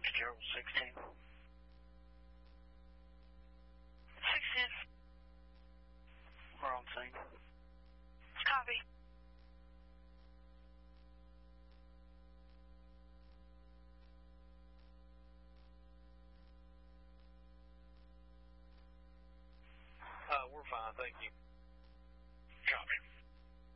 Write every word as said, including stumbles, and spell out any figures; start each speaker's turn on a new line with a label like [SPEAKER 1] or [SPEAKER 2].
[SPEAKER 1] Fitzgerald sixteen. sixteen. We're on scene.
[SPEAKER 2] Copy.
[SPEAKER 1] Uh, we're fine, thank you.